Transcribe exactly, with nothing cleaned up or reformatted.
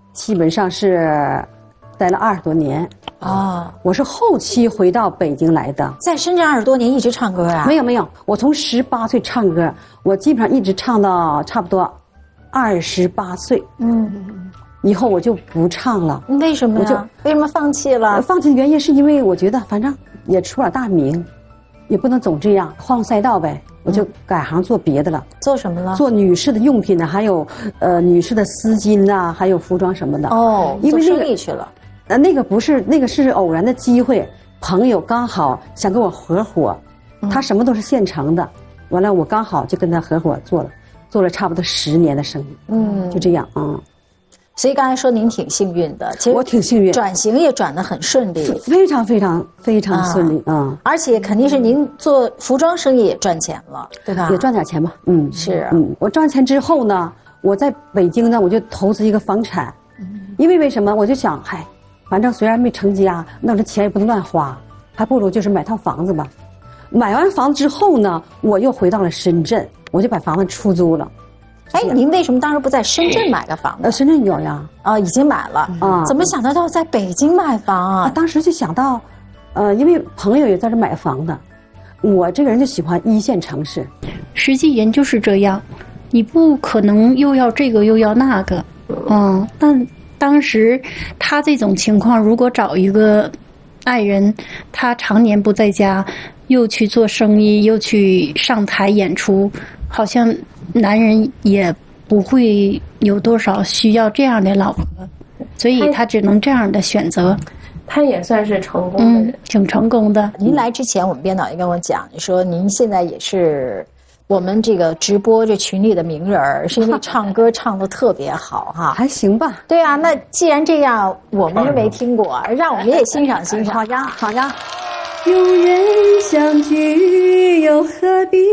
基本上是待了二十多年。 啊， 我是后期回到北京来的。 在深圳二十多年一直唱歌啊？ 没有没有，我从十八岁唱歌，我基本上一直唱到差不多二十八岁。 嗯， 以后我就不唱了。 为什么呀？为什么放弃了？ 放弃的原因是因为我觉得反正也出了大名，也不能总这样，换赛道呗。我就改行做别的了。 做什么了？ 做女士的用品呢，还有呃女士的丝巾呐、还有服装什么的。 哦， 因为那做生意个去了。 呃那个不是，那个是偶然的机会，朋友刚好想跟我合伙，他什么都是现成的，完了我刚好就跟他合伙做了，做了差不多十年的生意。嗯，就这样啊。嗯， 所以刚才说您挺幸运的，其实我挺幸运， 转型也转得很顺利， 非常非常非常顺利啊、嗯！ 而且肯定是您做服装生意也赚钱了，对吧？ 也赚点钱吧，嗯， 是、啊， 嗯，我赚钱之后呢，我在北京呢，我就投资一个房产，嗯、因为为什么？我就想，嗨，反正虽然没成家，那这钱也不能乱花，还不如就是买套房子吧。买完房子之后呢，我又回到了深圳，我就把房子出租了。 哎，您为什么当时不在深圳买个房子？ 呃，深圳有呀。 啊、哦，已经买了啊？怎么想得到在北京买房啊？ 啊当时就想到，呃，因为朋友也在这买房的，我这个人就喜欢一线城市。 实际人就是这样，你不可能又要这个又要那个，嗯。但当时他这种情况，如果找一个爱人，他常年不在家，又去做生意，又去上台演出，好像男人也不会有多少需要这样的老婆，所以他只能这样的选择。 他也算是成功的人， 嗯，挺成功的。 您来之前，我们编导也跟我讲，你说您现在也是我们这个直播这群里的名人，是因为唱歌唱得特别好哈。 还行吧。 对啊，那既然这样，我们是没听过，让我们也欣赏欣赏。 好呀，好呀。有缘相聚